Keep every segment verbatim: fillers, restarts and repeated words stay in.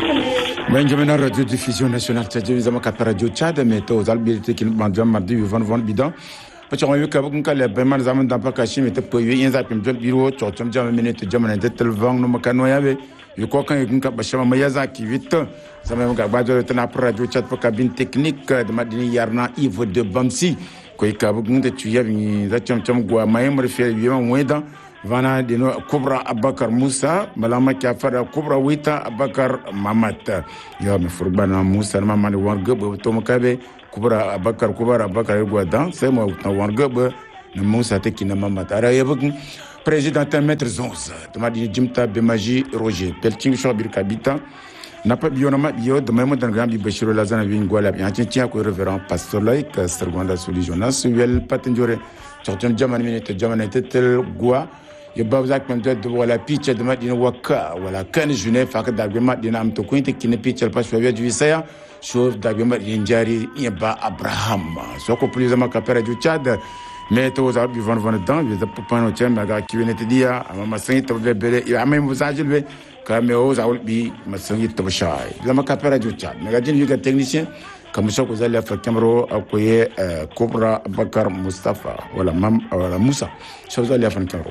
Benjamin Radio Diffusion Nationale Tchadji zama ka radio Tchad mais to zalbilité qui nous mardi vingt vingt bidon parce qu'on a eu que ka le ben zaman dans pas caché mais te po yin za pim jol biro to chom jam minute jam na de telvang no makano yabe yo ko kan yin ka bashama mayaza ki vite zama mo ga bajo te na radio Tchad pour cabine technique de madini yarna Yves de Bamsi ko ka bu ngi tu yabi za chom chom gwa mayem refe yema moeda vana dino Kubra Abakar Musa malama kia fara Kubra Wita Abakar Mamat yo me furbana Musa mama ni warga bo to makabe Kubra Abakar Kubra Abakar Gwadan c'est moi na warga bo na Musa te kina Mamat ara yebuk président maître Zonza de madi Jimta Bemaji Roger Pelting Shobir Kabita n'a pas bionama bio de même dans grand bi Bashiro Lazana Wingwala ya tiens ko révérend pasteur laïc Sergonda Solution Nasuel Patenjore Chorton Jamani minute Jamani tel Gwa ye babzak men de wala pitch de madina waka wala kan june fak dagbe madina am to kunte kine pitch pas wa du saya shof dagbe madina jari ya ba Abraham so ko plus ma kapera du Tchad mais to za bi von von dans les pas no tiem ga ki ne te dia ama sangi to bele ya même vous agilwe ka me o za bi ma sangi to shay la ma kapera du Tchad mais ga din yuga technicien comme ça vous allez faire camero akoye Kubra Abakar Mustafa wala mam wala Musa so vous allez faire camero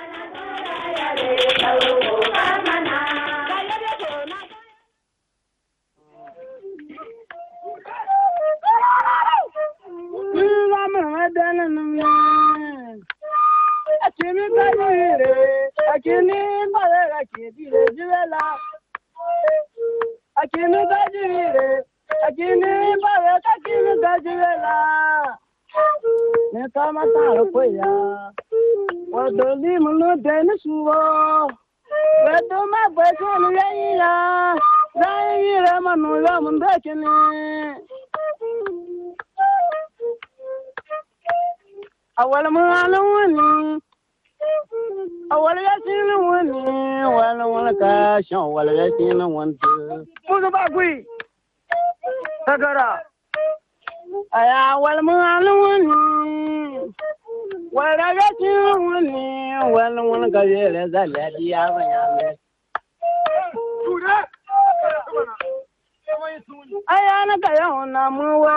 awal malawani awal yasin wani wala wala ka shan wala yasin wani muzo ba kui tagara aya awal malawani wala yasin wani wala wala ka yele zaladi ya banyame aya na kaya na muwe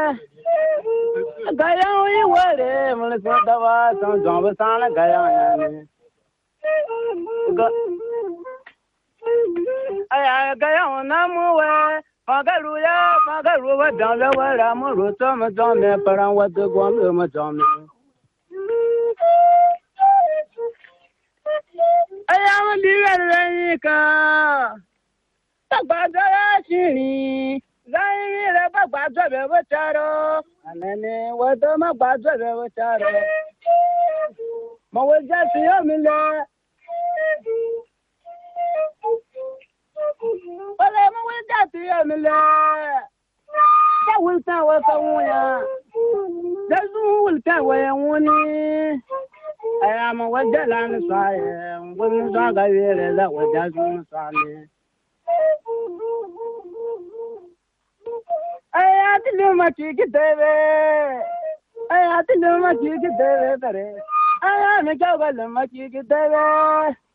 gaya hui wale mule sodawa san jomba sana gaya yani aya gaya na muwe magaru ya magaru wa danga wa ramu ruto ma jome paran wa de gom ma jome aya ma diga ka tagbada shiri zai ra bagba be wacharo anene wado ma bagba be wacharo ma waja siyo mile wala ma waja siyo mile ta wulta wa sawuya da zu wulta wa yawuni aya ma waja lan saye ngun sa ga yere da waja zu sale aya tilu ma ki debe aya tilu ma ki debe tare aya me ka bal ma ki debe